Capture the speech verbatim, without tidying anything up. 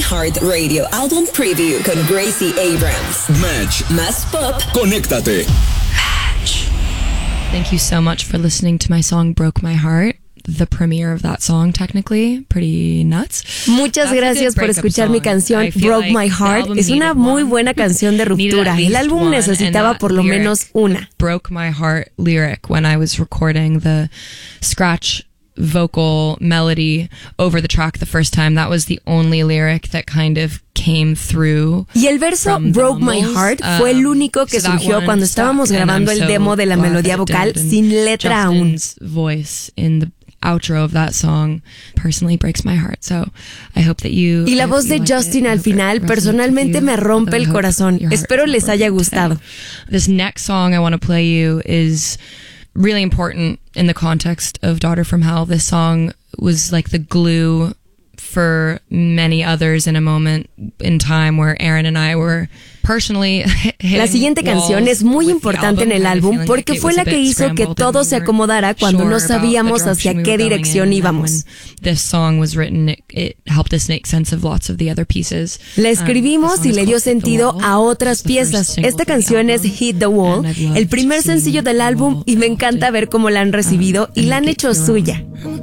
iHeartRadio Album Preview con Gracie Abrams. Match. Más pop. Conéctate. Match. Thank you so much for listening to my song Broke My Heart. The premiere of that song, technically, pretty nuts. Muchas That's gracias por escuchar song. mi canción Broke like My Heart. Es una muy buena canción de ruptura. El álbum necesitaba por lo menos una. Broke My Heart lyric when I was recording the scratch vocal melody over the track the first time. That was the only lyric that kind of came through. Y el verso Broke My Heart fue el único que so surgió cuando estábamos grabando el demo de la melodía vocal sin letra aún. Justin's voice in the outro of that song personally breaks my heart, so I hope that you y la voz de Justin al final personalmente me rompe el corazón. Espero les haya gustado. This next song I want to play you is really important in the context of Daughter from Hell. This song was like the glue for many others in a moment in time where Aaron and I were personally La siguiente canción es muy importante en el álbum porque fue la que hizo que todo se acomodara cuando no sabíamos hacia qué dirección íbamos. This song was written, it, it helped us make sense of lots of the other pieces. La escribimos y le dio sentido a otras piezas. Esta canción es Hit the Wall, el primer sencillo del álbum, y me encanta ver cómo la han recibido y la han hecho suya.